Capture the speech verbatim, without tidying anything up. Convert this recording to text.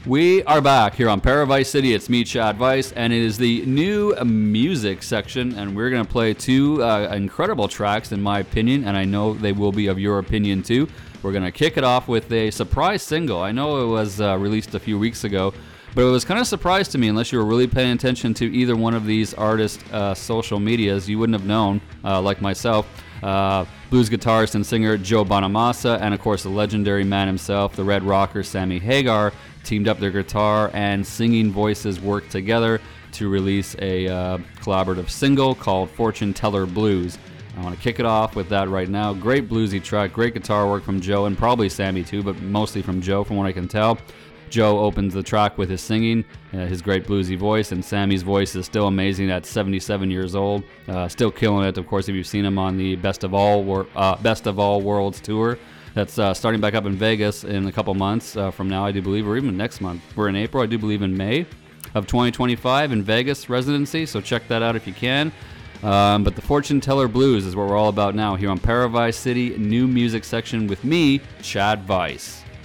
We are back here on Paradise City. It's me, Chad Weiss, and it is the new music section, and we're going to play two uh, incredible tracks, in my opinion, and I know they will be of your opinion too. We're going to kick it off with a surprise single. I know it was uh, released a few weeks ago, but it was kind of a surprise to me. Unless you were really paying attention to either one of these artists' uh, social medias, you wouldn't have known, uh, like myself. Uh, blues guitarist and singer Joe Bonamassa, and of course the legendary man himself, the Red Rocker Sammy Hagar, teamed up their guitar and singing voices worked together to release a uh, collaborative single called Fortune Teller Blues. I want to kick it off with that right now. Great bluesy track, great guitar work from Joe, and probably Sammy too, but mostly from Joe from what I can tell. Joe opens the track with his singing, uh, his great bluesy voice, and Sammy's voice is still amazing at seventy-seven years old. Uh, still killing it, of course, if you've seen him on the Best of All Wor- uh, Best of All Worlds tour. That's uh, starting back up in Vegas in a couple months uh, from now, I do believe, or even next month. We're in April, I do believe in May of twenty twenty-five in Vegas residency, so check that out if you can. Um, but the Fortune Teller Blues is what we're all about now here on Paradise City, new music section with me, Chad Weiss.